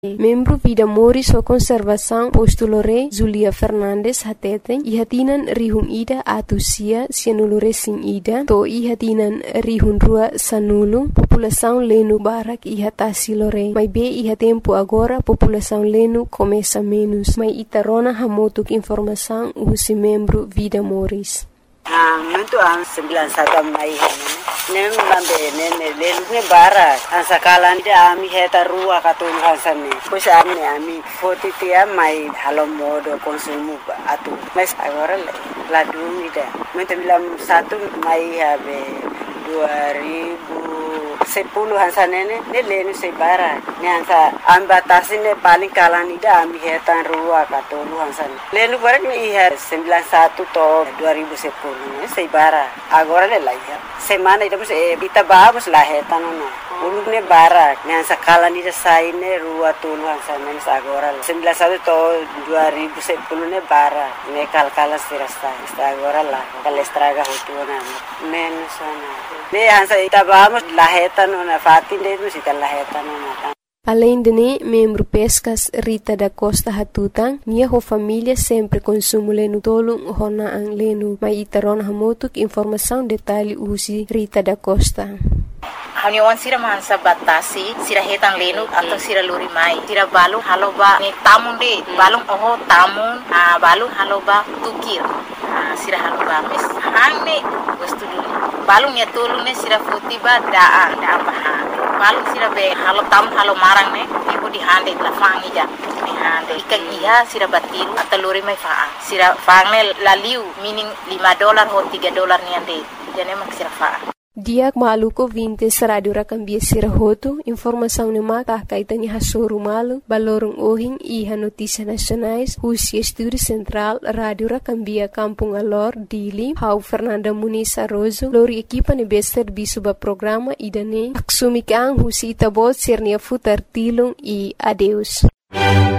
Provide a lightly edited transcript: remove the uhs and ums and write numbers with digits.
Membro Vida Moris o Conservação Postulore Zulia Fernandes hateten ihatinan rihun ida atusia sianulure sing ida to ihatinan rihun rua sanulu população lenu barak ihatasi lore mai be ihatempo agora população lenu começa menos mai itarona hamotuk informação usi membro Vida Moris. Mentu ang 91 mai nem bambe nene lelune bara ansakalan ida ami heta rua katul hansane pois ami fotitia mai halomodo konsumu atu mes agora la dumida mentu bilam 1 mai habe 2010 hansanene ne lenu se bara ne hansa ambatasine paling kalan ida ami heta rua katul hansane lenu barak ni iha 91 to 2010 ne se bara agora le laia semana ida kita bagus lah hetanona ulune barak ne sakala ni saine rua tulu hansane agora 91 to 2010 ne bara ne kalkala sirasta agora la kalestraga hutuna mensana ne hansa ita bagus lah hetanona fatin de musita lah hetanona. Além de membro Pescas Rita da Costa Hatutang, nia ho família sempre consumo lenu tolong hona ang lenu mai itaron hamotuk informação detalhe usi Rita da Costa. Haniwan sira mansa batasi sira hetang lenu atau sira luri mai sira balu haloba ni tamun de balung oho tamun balu haloba tukir sira haloba mes hangne wastu dulu balung ya tolong ne sira futiba daa baha balung sira be halo tam halo marang ne ibu di hande la fangi ja ni hande ikan iha sira batiru atau luri mai faa sira fangne laliu meaning $5 ho $3 ni ande jane mak sira faa. Diak maluko 20 radio rakambia sirahoto informação ne mata kaitani hasoru malu balorong ohing iha notícia nacionais husi estúdio central radio rakambia Kampung Alor Dili hau Fernanda Muniz Arrozo lori equipa ne bester bisuba programa idane aksumikang husi itabot sernia futar tilung e adeus.